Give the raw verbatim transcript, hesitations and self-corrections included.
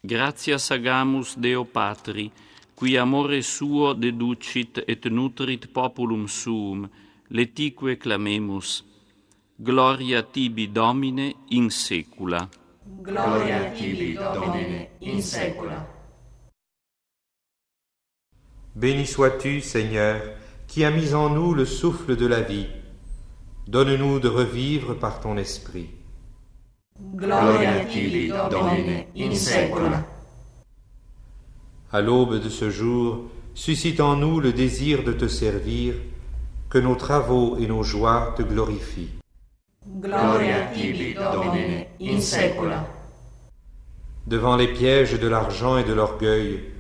Gratias agamus Deo Patri, qui amore suo deducit et nutrit populum suum, letique clamemus. Gloria tibi, Domine, in saecula. Gloria tibi, Domine, in saecula. Béni sois-tu, Seigneur, qui as mis en nous le souffle de la vie. Donne-nous de revivre par ton esprit. Gloria tibi, Domine, in saecula. À l'aube de ce jour, suscite en nous le désir de te servir, que nos travaux et nos joies te glorifient. Gloria tibi, Domine, in saecula. Devant les pièges de l'argent et de l'orgueil,